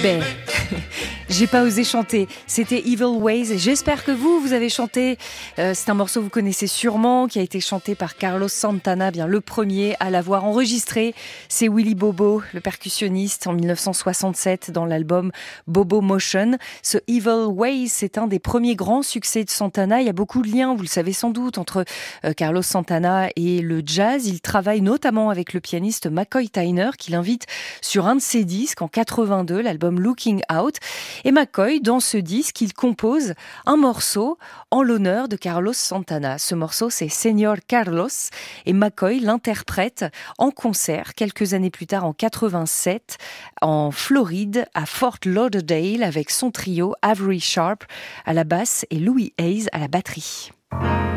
ben, j'ai pas osé chanter. C'était Evil Ways et j'espère que vous avez chanté. C'est un morceau que vous connaissez sûrement, qui a été chanté par Carlos Santana, bien le premier à l'avoir enregistré. C'est Willy Bobo, le percussionniste, en 1967 dans l'album Bobo Motion. Ce Evil Ways, c'est un des premiers grands succès de Santana. Il y a beaucoup de liens, vous le savez sans doute, entre Carlos Santana et le jazz. Il travaille notamment avec le pianiste McCoy Tyner, qui l'invite sur un de ses disques en 82, l'album Looking Out. Et McCoy, dans ce disque, il compose un morceau en l'honneur de Carlos Santana. Ce morceau, c'est Señor Carlos, et McCoy l'interprète en concert quelques années plus tard, en 87, en Floride, à Fort Lauderdale, avec son trio Avery Sharp à la basse et Louis Hayes à la batterie.